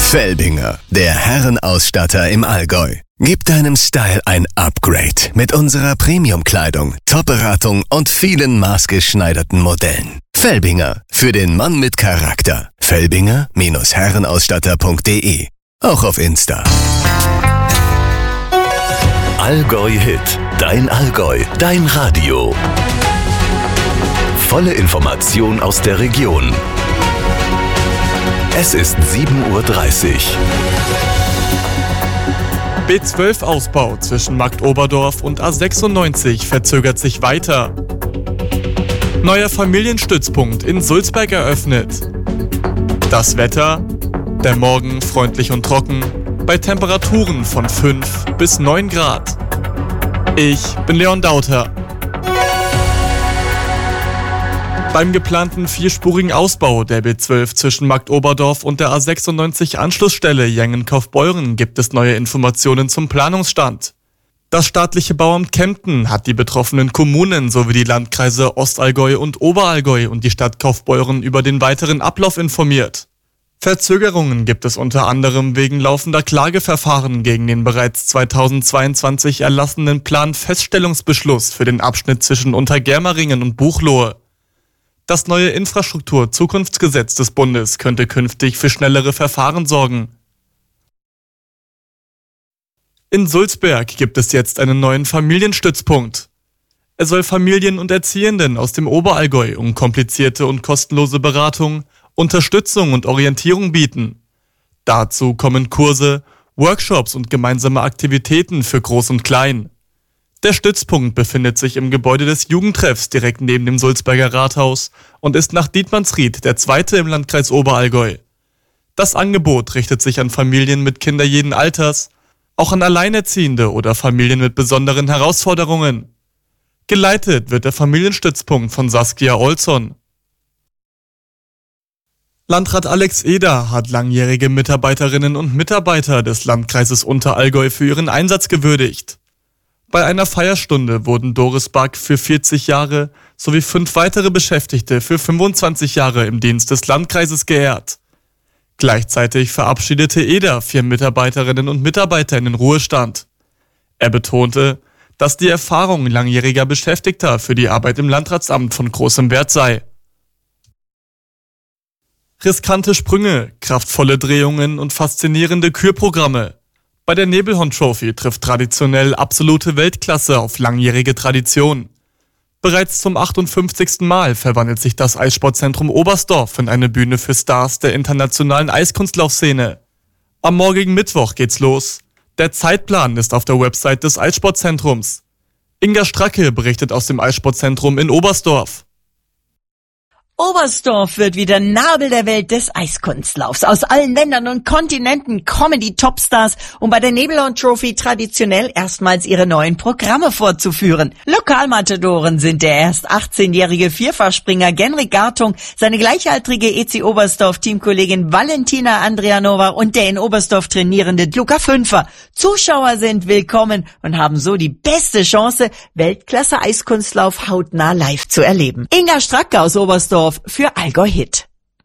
Felbinger, der Herrenausstatter im Allgäu. Gib deinem Style ein Upgrade mit unserer Premium-Kleidung, Top-Beratung und vielen maßgeschneiderten Modellen. Felbinger, für den Mann mit Charakter. Felbinger-Herrenausstatter.de. Auch auf Insta. Allgäu Hit, dein Allgäu, dein Radio. Volle Information aus der Region. Es ist 7:30 Uhr. B12-Ausbau zwischen Marktoberdorf und A96 verzögert sich weiter. Neuer Familienstützpunkt in Sulzberg eröffnet. Das Wetter, der Morgen freundlich und trocken, bei Temperaturen von 5 bis 9 Grad. Ich bin Leon Dauter. Beim geplanten 4-spurigen Ausbau der B12 zwischen Marktoberdorf und der A96-Anschlussstelle Jengen-Kaufbeuren gibt es neue Informationen zum Planungsstand. Das staatliche Bauamt Kempten hat die betroffenen Kommunen sowie die Landkreise Ostallgäu und Oberallgäu und die Stadt Kaufbeuren über den weiteren Ablauf informiert. Verzögerungen gibt es unter anderem wegen laufender Klageverfahren gegen den bereits 2022 erlassenen Planfeststellungsbeschluss für den Abschnitt zwischen Untergermeringen und Buchloe. Das neue Infrastruktur-Zukunftsgesetz des Bundes könnte künftig für schnellere Verfahren sorgen. In Sulzberg gibt es jetzt einen neuen Familienstützpunkt. Er soll Familien und Erziehenden aus dem Oberallgäu unkomplizierte und kostenlose Beratung, Unterstützung und Orientierung bieten. Dazu kommen Kurse, Workshops und gemeinsame Aktivitäten für Groß und Klein. Der Stützpunkt befindet sich im Gebäude des Jugendtreffs direkt neben dem Sulzberger Rathaus und ist nach Dietmannsried der zweite im Landkreis Oberallgäu. Das Angebot richtet sich an Familien mit Kindern jeden Alters, auch an Alleinerziehende oder Familien mit besonderen Herausforderungen. Geleitet wird der Familienstützpunkt von Saskia Olson. Landrat Alex Eder hat langjährige Mitarbeiterinnen und Mitarbeiter des Landkreises Unterallgäu für ihren Einsatz gewürdigt. Bei einer Feierstunde wurden Doris Back für 40 Jahre sowie 5 weitere Beschäftigte für 25 Jahre im Dienst des Landkreises geehrt. Gleichzeitig verabschiedete Eder 4 Mitarbeiterinnen und Mitarbeiter in den Ruhestand. Er betonte, dass die Erfahrung langjähriger Beschäftigter für die Arbeit im Landratsamt von großem Wert sei. Riskante Sprünge, kraftvolle Drehungen und faszinierende Kürprogramme. Bei der Nebelhorn Trophy trifft traditionell absolute Weltklasse auf langjährige Tradition. Bereits zum 58. Mal verwandelt sich das Eissportzentrum Oberstdorf in eine Bühne für Stars der internationalen Eiskunstlaufszene. Am morgigen Mittwoch geht's los. Der Zeitplan ist auf der Website des Eissportzentrums. Inga Stracke berichtet aus dem Eissportzentrum in Oberstdorf. Oberstdorf wird wieder Nabel der Welt des Eiskunstlaufs. Aus allen Ländern und Kontinenten kommen die Topstars, um bei der Nebelhorn Trophy traditionell erstmals ihre neuen Programme vorzuführen. Lokalmatadoren sind der erst 18-jährige Vierfachspringer Genrik Gartung, seine gleichaltrige EC Oberstdorf Teamkollegin Valentina Andrianova und der in Oberstdorf trainierende Luca Fünfer. Zuschauer sind willkommen und haben so die beste Chance, Weltklasse Eiskunstlauf hautnah live zu erleben. Inga Stracke aus Oberstdorf für Allgäu Hit.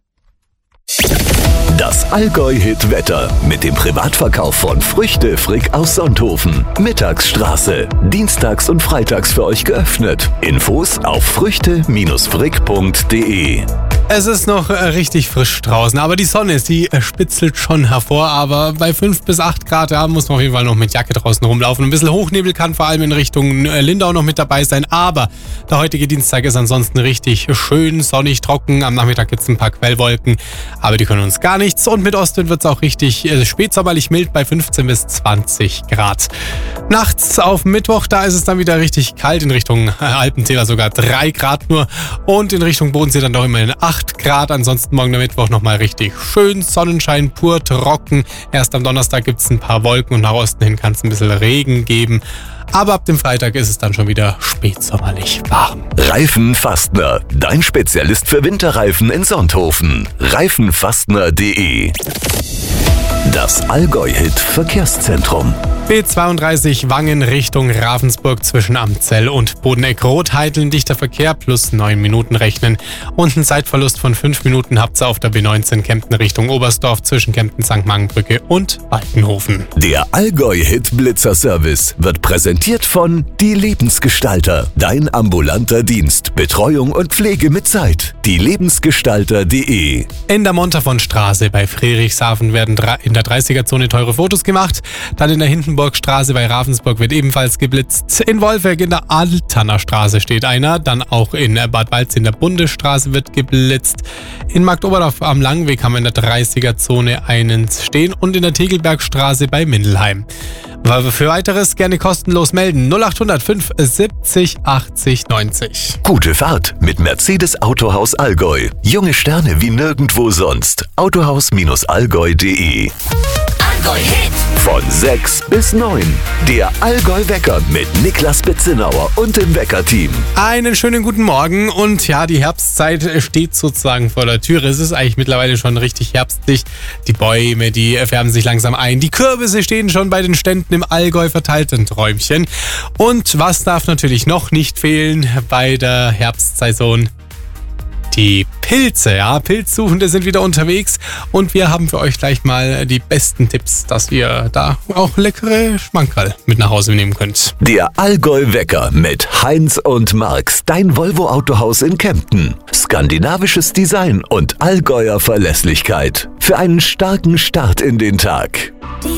Das Allgäu Hit Wetter mit dem Privatverkauf von Früchte Frick aus Sonthofen. Mittagsstraße. Dienstags und freitags für euch geöffnet. Infos auf früchte-frick.de. Es ist noch richtig frisch draußen, aber die Sonne die spitzelt schon hervor, aber bei 5 bis 8 Grad, da muss man auf jeden Fall noch mit Jacke draußen rumlaufen. Ein bisschen Hochnebel kann vor allem in Richtung Lindau noch mit dabei sein, aber der heutige Dienstag ist ansonsten richtig schön, sonnig, trocken. Am Nachmittag gibt es ein paar Quellwolken, aber die können uns gar nichts. Und mit Ostwind wird es auch richtig spätsommerlich mild bei 15 bis 20 Grad. Nachts auf Mittwoch, da ist es dann wieder richtig kalt, in Richtung Alpentäler sogar 3 Grad nur und in Richtung Bodensee dann doch immerhin 8 Grad. Ansonsten morgen der Mittwoch nochmal richtig schön, Sonnenschein, pur trocken. Erst am Donnerstag gibt es ein paar Wolken und nach Osten hin kann es ein bisschen Regen geben. Aber ab dem Freitag ist es dann schon wieder spätsommerlich warm. Reifenfastner, dein Spezialist für Winterreifen in Sonthofen. Reifenfastner.de. Das Allgäu Hit Verkehrszentrum. B32 Wangen Richtung Ravensburg zwischen Amzell und Bodeneck-Rotheideln dichter Verkehr plus 9 Minuten rechnen. Und einen Zeitverlust von 5 Minuten habt ihr auf der B19 Kempten Richtung Oberstdorf zwischen Kempten-St. Mangenbrücke und Walkenhofen. Der Allgäu-Hit-Blitzer-Service wird präsentiert von Die Lebensgestalter. Dein ambulanter Dienst, Betreuung und Pflege mit Zeit. dielebensgestalter.de. In der Montafon-Straße bei Friedrichshafen werden in der 30er-Zone teure Fotos gemacht. Dann in der Hindenburgstraße bei Ravensburg wird ebenfalls geblitzt. In Wolfegg in der Alterner Straße steht einer. Dann auch in Bad Walz in der Bundesstraße wird geblitzt. In Marktoberdorf am Langweg haben wir in der 30er-Zone einen stehen. Und in der Tegelbergstraße bei Mindelheim. Für weiteres gerne kostenlos melden. 0800 570 80 90. Gute Fahrt mit Mercedes Autohaus Allgäu. Junge Sterne wie nirgendwo sonst. Autohaus-allgäu.de. Allgäu Hit. Von 6 bis 9. Der Allgäu-Wecker mit Niklas Bitzenauer und dem Wecker-Team. Einen schönen guten Morgen und ja, die Herbstzeit steht sozusagen vor der Tür. Es ist eigentlich mittlerweile schon richtig herbstlich. Die Bäume, die färben sich langsam ein. Die Kürbisse stehen schon bei den Ständen im Allgäu verteilt in Träumchen. Und was darf natürlich noch nicht fehlen bei der Herbstsaison? Die Pilze, ja, Pilzsuchende sind wieder unterwegs und wir haben für euch gleich mal die besten Tipps, dass ihr da auch leckere Schmankerl mit nach Hause nehmen könnt. Der Allgäu-Wecker mit Heinz und Marx, dein Volvo-Autohaus in Kempten. Skandinavisches Design und Allgäuer Verlässlichkeit. Für einen starken Start in den Tag.